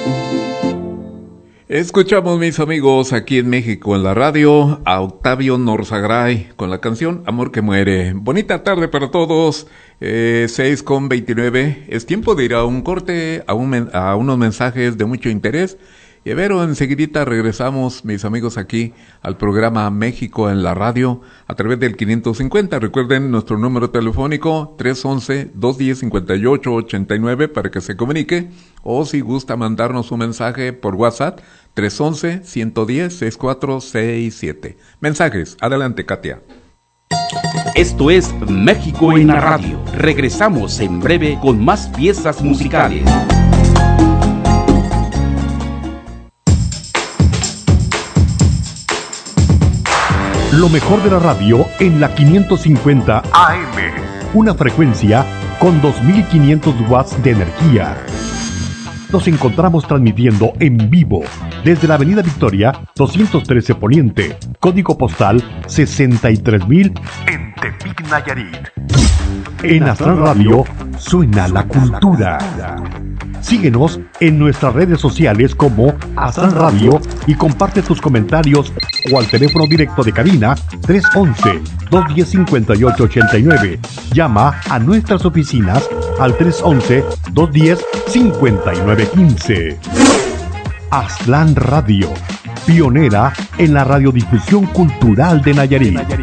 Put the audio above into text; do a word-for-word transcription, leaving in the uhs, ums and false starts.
Escuchamos, mis amigos, aquí en México en la radio, a Octavio Norzagaray con la canción Amor que Muere. Bonita tarde para todos, eh, seis con veintinueve. Es tiempo de ir a un corte, a, un, a unos mensajes de mucho interés. Y a ver, enseguidita regresamos, mis amigos, aquí al programa México en la radio a través del quinientos cincuenta. Recuerden nuestro número telefónico tres once, dos diez, cincuenta y ocho ochenta y nueve para que se comunique. O si gusta mandarnos un mensaje por WhatsApp, tres once, ciento diez, sesenta y cuatro sesenta y siete. Mensajes, adelante, Katia. Esto es México en la radio. Regresamos en breve con más piezas musicales. Lo mejor de la radio en la quinientos cincuenta A M. Una frecuencia con dos mil quinientos watts de energía. Nos encontramos transmitiendo en vivo desde la Avenida Victoria doscientos trece Poniente, código postal sesenta y tres mil en Tepic, Nayarit. En Astral Radio suena la cultura. Síguenos en nuestras redes sociales como Astral Radio y comparte tus comentarios o al teléfono directo de cabina tres once, dos diez, cincuenta y ocho ochenta y nueve. Llama a nuestras oficinas al tres once, dos diez, cincuenta y nueve quince. Aztlán Radio, pionera en la radiodifusión cultural de Nayarit.